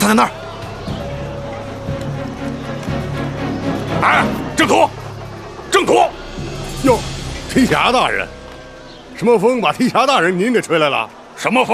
看看那儿。哎，郑屠，郑屠！ 哟，提辖大人，什么风把提辖大人您给吹来了？ 什么风？